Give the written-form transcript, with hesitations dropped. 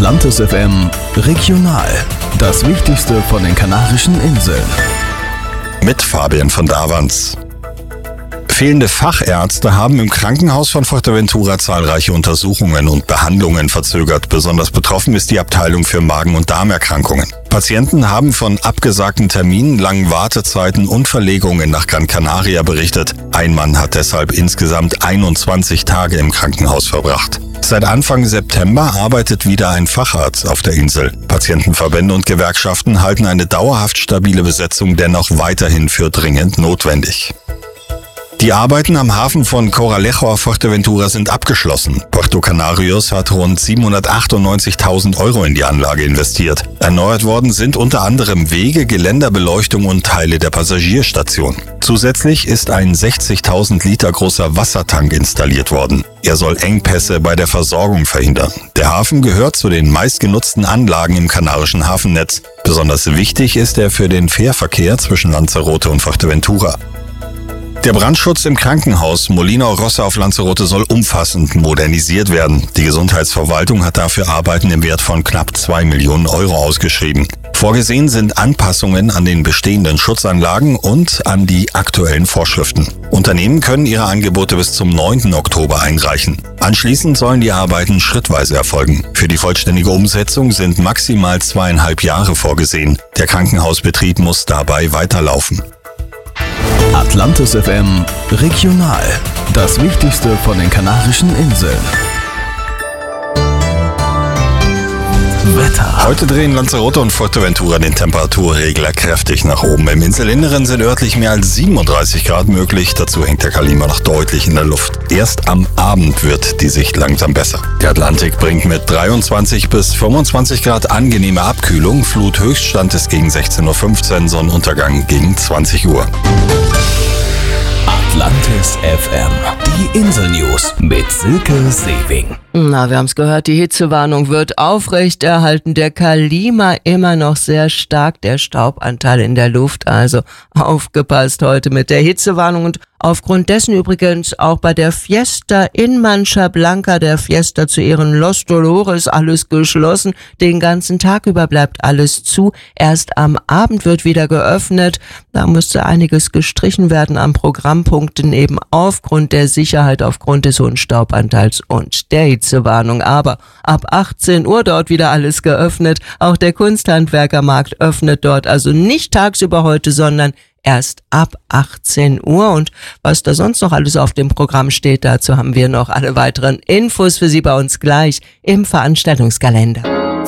Atlantis FM Regional. Das Wichtigste von den Kanarischen Inseln. Mit Fabian von Davans. Fehlende Fachärzte haben im Krankenhaus von Fuerteventura zahlreiche Untersuchungen und Behandlungen verzögert. Besonders betroffen ist die Abteilung für Magen- und Darmerkrankungen. Patienten haben von abgesagten Terminen, langen Wartezeiten und Verlegungen nach Gran Canaria berichtet. Ein Mann hat deshalb insgesamt 21 Tage im Krankenhaus verbracht. Seit Anfang September arbeitet wieder ein Facharzt auf der Insel. Patientenverbände und Gewerkschaften halten eine dauerhaft stabile Besetzung dennoch weiterhin für dringend notwendig. Die Arbeiten am Hafen von Coralejo auf Fuerteventura sind abgeschlossen. Puerto Canarios hat rund 798.000 Euro in die Anlage investiert. Erneuert worden sind unter anderem Wege, Geländerbeleuchtung und Teile der Passagierstation. Zusätzlich ist ein 60.000 Liter großer Wassertank installiert worden. Er soll Engpässe bei der Versorgung verhindern. Der Hafen gehört zu den meistgenutzten Anlagen im kanarischen Hafennetz. Besonders wichtig ist er für den Fährverkehr zwischen Lanzarote und Fuerteventura. Der Brandschutz im Krankenhaus Molina Rossa auf Lanzarote soll umfassend modernisiert werden. Die Gesundheitsverwaltung hat dafür Arbeiten im Wert von knapp 2 Millionen Euro ausgeschrieben. Vorgesehen sind Anpassungen an den bestehenden Schutzanlagen und an die aktuellen Vorschriften. Unternehmen können ihre Angebote bis zum 9. Oktober einreichen. Anschließend sollen die Arbeiten schrittweise erfolgen. Für die vollständige Umsetzung sind maximal 2,5 Jahre vorgesehen. Der Krankenhausbetrieb muss dabei weiterlaufen. Atlantis FM Regional. Das Wichtigste von den Kanarischen Inseln. Wetter. Heute drehen Lanzarote und Fuerteventura den Temperaturregler kräftig nach oben. Im Inselinneren sind örtlich mehr als 37 Grad möglich. Dazu hängt der Kalima noch deutlich in der Luft. Erst am Abend wird die Sicht langsam besser. Der Atlantik bringt mit 23 bis 25 Grad angenehme Abkühlung. Fluthöchststand ist gegen 16:15 Uhr, Sonnenuntergang gegen 20 Uhr. Atlantis FM. Die Insel-News mit Silke Sewing. Na, wir haben es gehört, die Hitzewarnung wird aufrechterhalten. Der Kalima immer noch sehr stark, der Staubanteil in der Luft. Also aufgepasst heute mit der Hitzewarnung. Und aufgrund dessen übrigens auch bei der Fiesta in Mancha Blanca, der Fiesta zu Ehren Los Dolores, alles geschlossen. Den ganzen Tag über bleibt alles zu. Erst am Abend wird wieder geöffnet. Da musste einiges gestrichen werden an Programmpunkten, eben aufgrund der Sicherheit, aufgrund des hohen Staubanteils und der Hitzewarnung. Aber ab 18 Uhr dort wieder alles geöffnet. Auch der Kunsthandwerkermarkt öffnet dort, also nicht tagsüber heute, sondern erst ab 18 Uhr. Und was da sonst noch alles auf dem Programm steht, dazu haben wir noch alle weiteren Infos für Sie bei uns gleich im Veranstaltungskalender.